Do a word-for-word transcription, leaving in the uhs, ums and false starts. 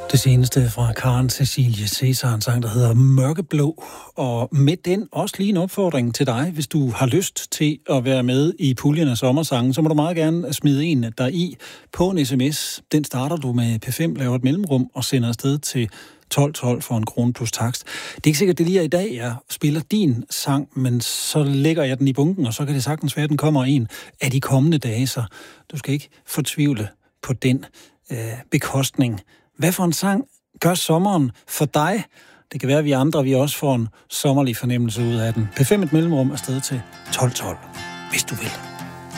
Det seneste fra Karen Cecilie Cæsar, en sang, der hedder Mørkeblå. Og med den også lige en opfordring til dig, hvis du har lyst til at være med i puljen af sommersangen, så må du meget gerne smide en der i på en sms. Den starter du med P fem, laver et mellemrum og sender afsted til tolv tolv for en krone plus takst. Det er ikke sikkert, det lige er i dag, jeg spiller din sang, men så lægger jeg den i bunken, og så kan det sagtens være, at den kommer en af de kommende dage, så du skal ikke fortvivle på den øh, bekostning. Hvad for en sang gør sommeren for dig? Det kan være, at vi andre vi også får en sommerlig fornemmelse ud af den. P fem et mellemrum afsted til tolv tolv, hvis du vil.